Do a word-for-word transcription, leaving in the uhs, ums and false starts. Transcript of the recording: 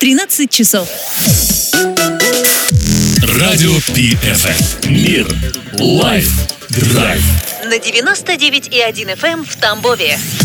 тринадцать часов. Радио Пи Эф Эм. Мир. Лайф. Драйв. На девяносто девять и один эф эм в Тамбове.